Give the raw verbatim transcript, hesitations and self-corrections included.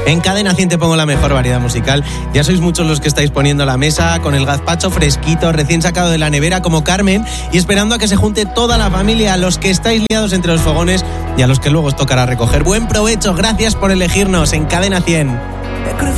En Cadena cien te pongo la mejor variedad musical. Ya sois muchos los que estáis poniendo la mesa con el gazpacho fresquito, recién sacado de la nevera, como Carmen, y esperando a que se junte toda la familia, a los que estáis liados entre los fogones y a los que luego os tocará recoger. Buen provecho, gracias por elegirnos en Cadena cien.